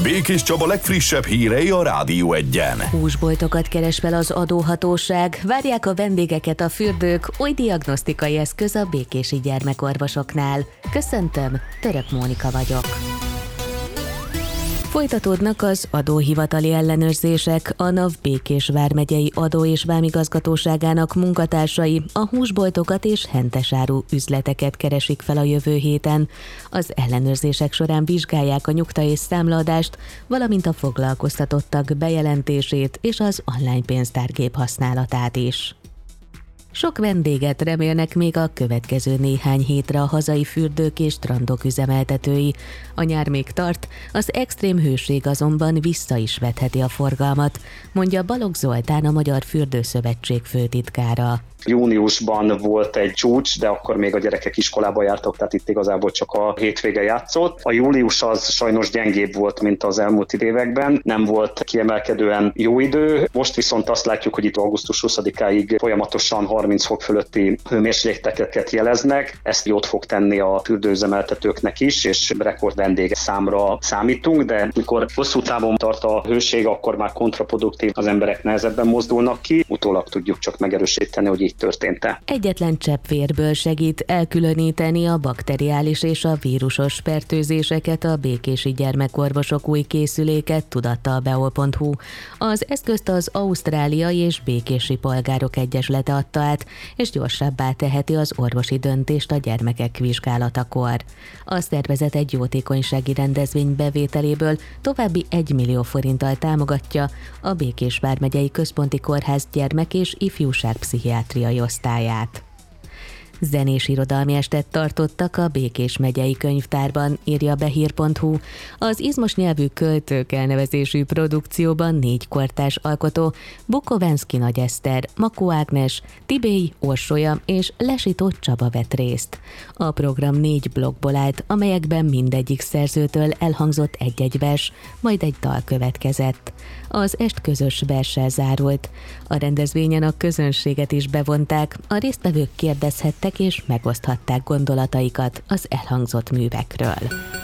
Békés Csaba legfrissebb hírei a Rádió Egyen. Húsboltokat keres fel az adóhatóság, várják a vendégeket a fürdők, új diagnosztikai eszköz a békési gyermekorvosoknál. Köszöntöm, Török Mónika vagyok. Folytatódnak az adóhivatali ellenőrzések. A NAV Békés vármegyei adó- és vámigazgatóságának munkatársai a húsboltokat és hentesáru üzleteket keresik fel a jövő héten. Az ellenőrzések során vizsgálják a nyugta- és számlaadást, valamint a foglalkoztatottak bejelentését és az online pénztárgép használatát is. Sok vendéget remélnek még a következő néhány hétre a hazai fürdők és strandok üzemeltetői. A nyár még tart, az extrém hőség azonban vissza is vetheti a forgalmat, mondja Balogh Zoltán, a Magyar Fürdőszövetség főtitkára. Júniusban volt egy csúcs, de akkor még a gyerekek iskolába jártak, tehát itt igazából csak a hétvége játszott. A július az sajnos gyengébb volt, mint az elmúlt években, nem volt kiemelkedően jó idő. Most viszont azt látjuk, hogy itt augusztus 20-áig folyamatosan 30 fok fölötti hőmérsékleteket jeleznek. Ezt jót fog tenni a fürdőüzemeltetőknek is, és rekord vendég számra számítunk, de mikor hosszú távon tart a hőség, akkor már kontraproduktív, az emberek nehezebben mozdulnak ki. Utólag tudjuk csak megerősíteni, hogy történt-e. Egyetlen csepp vérből segít elkülöníteni a bakteriális és a vírusos fertőzéseket a békési gyermekorvosok új készüléke, tudatta a beol.hu. Az eszközt az Ausztráliai és Békési Polgárok Egyesülete adta át, és gyorsabbá teheti az orvosi döntést a gyermekek vizsgálatakor. A szervezet egy jótékonysági rendezvény bevételéből további 1 millió forinttal támogatja a Békés vármegyei Központi Kórház gyermek- és ifjúságpszichiátriai osztályát. Zenés irodalmi estet tartottak a Békés megyei könyvtárban, írja behír.hu. Az izmos nyelvű Költők elnevezésű produkcióban 4 kortárs alkotó, Bukovensky Nagy Eszter, Makó Ágnes, Tibély Orsolya és Lesitó Csaba vett részt. A program 4 blokkból állt, amelyekben mindegyik szerzőtől elhangzott egy-egy vers, majd egy dal következett. Az est közös verssel zárult. A rendezvényen a közönséget is bevonták, a résztvevők kérdezhettek és megoszthatták gondolataikat az elhangzott művekről.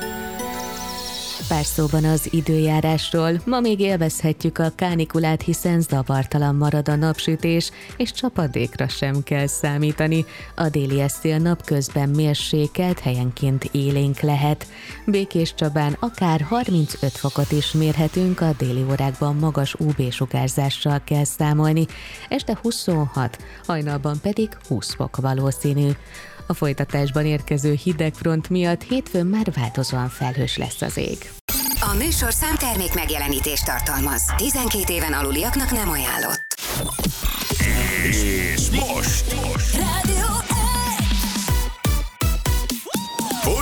Pár szóban az időjárásról. Ma még élvezhetjük a kánikulát, hiszen zavartalan marad a napsütés, és csapadékra sem kell számítani. A déli szél napközben mérsékelt, helyenként élénk lehet. Békés Csabán akár 35 fokot is mérhetünk, a déli órákban magas UV-sugárzással kell számolni. Este 26, hajnalban pedig 20 fok valószínű. A folytatásban érkező hidegfront miatt hétfőn már változóan felhős lesz az ég. A műsor számtermék megjelenítést tartalmaz. 12 éven aluliaknak nem ajánlott. És most